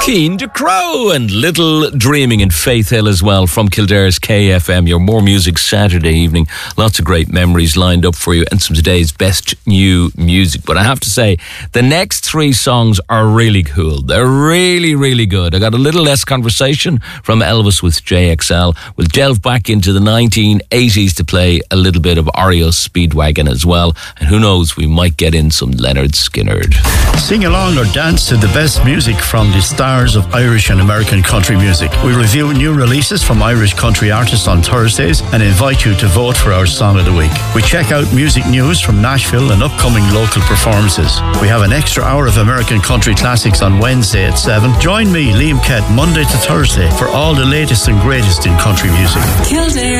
Keen to Crow and Little Dreaming in Faith Hill as well from Kildare's KFM. Your More Music Saturday evening. Lots of great memories lined up for you and some of today's best new music. But I have to say, the next three songs are really cool. They're really, really good. I got a little less conversation from Elvis with JXL. We'll delve back into the 1980s to play a little bit of REO Speedwagon as well. And who knows, we might get in some Leonard Skinnard. Sing along or dance to the best music from the stars of Irish and American country music. We review new releases from Irish country artists on Thursdays and invite you to vote for our Song of the Week. We check out music news from Nashville and upcoming local performances. We have an extra hour of American country classics on Wednesday at 7. Join me, Liam Kett, Monday to Thursday for all the latest and greatest in country music.